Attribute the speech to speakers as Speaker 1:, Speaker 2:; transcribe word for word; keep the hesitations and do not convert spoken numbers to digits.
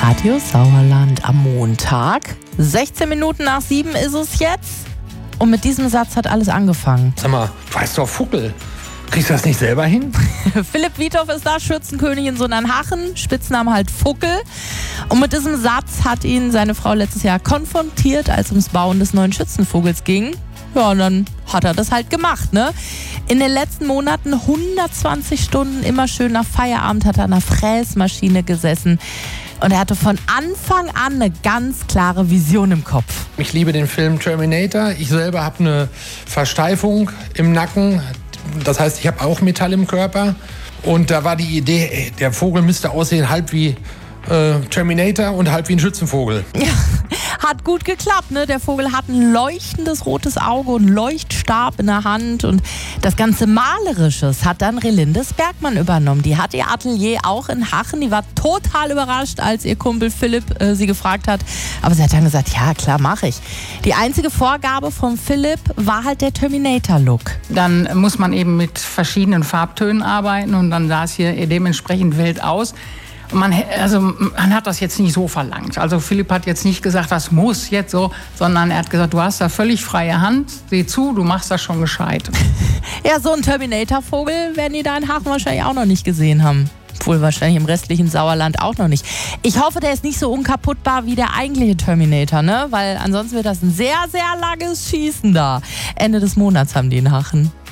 Speaker 1: Radio Sauerland am Montag. sechzehn Minuten nach sieben ist es jetzt. Und mit diesem Satz hat alles angefangen.
Speaker 2: Sag mal, du heißt doch Fuckel. Kriegst du das nicht selber hin?
Speaker 1: Philipp Wiethoff ist da, Schützenkönig in Sonnenhachen, Spitzname halt Fuckel. Und mit diesem Satz hat ihn seine Frau letztes Jahr konfrontiert, als es ums Bauen des neuen Schützenvogels ging. Ja, und dann hat er das halt gemacht, ne? In den letzten Monaten hundertzwanzig Stunden immer schön nach Feierabend hat er an der Fräsmaschine gesessen. Und er hatte von Anfang an eine ganz klare Vision im Kopf.
Speaker 2: Ich liebe den Film Terminator. Ich selber habe eine Versteifung im Nacken. Das heißt, ich habe auch Metall im Körper. Und da war die Idee, ey, der Vogel müsste aussehen halb wie äh, Terminator und halb wie ein Schützenvogel.
Speaker 1: Ja, hat gut geklappt, ne? Der Vogel hat ein leuchtendes rotes Auge und einen Leuchtstab in der Hand. Und das ganze Malerisches hat dann Relindes Bergmann übernommen. Die hat ihr Atelier auch in Hachen. Die war total überrascht, als ihr Kumpel Philipp äh, sie gefragt hat. Aber sie hat dann gesagt, ja klar, mache ich. Die einzige Vorgabe von Philipp war halt der Terminator-Look.
Speaker 3: Dann muss man eben mit verschiedenen Farbtönen arbeiten und dann sah es hier dementsprechend wild aus. Man, also, man hat das jetzt nicht so verlangt. Also Philipp hat jetzt nicht gesagt, das muss jetzt so, sondern er hat gesagt, du hast da völlig freie Hand, seh zu, du machst das schon gescheit.
Speaker 1: Ja, so einen Terminator-Vogel werden die da in Hachen wahrscheinlich auch noch nicht gesehen haben. Wohl wahrscheinlich im restlichen Sauerland auch noch nicht. Ich hoffe, der ist nicht so unkaputtbar wie der eigentliche Terminator, ne? Weil ansonsten wird das ein sehr, sehr langes Schießen da. Ende des Monats haben die in Hachen.